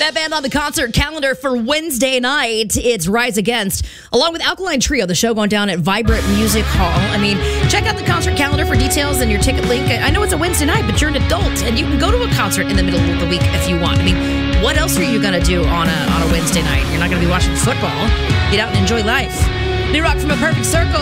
That band on the concert calendar for Wednesday night, it's Rise Against, along with Alkaline Trio, the show going down at Vibrant Music Hall. I mean, check out the concert calendar for details and your ticket link. I know it's a Wednesday night, but you're an adult, and you can go to a concert in the middle of the week if you want. I mean, what else are you going to do on a Wednesday night? You're not going to be watching football. Get out and enjoy life. New rock from A Perfect Circle.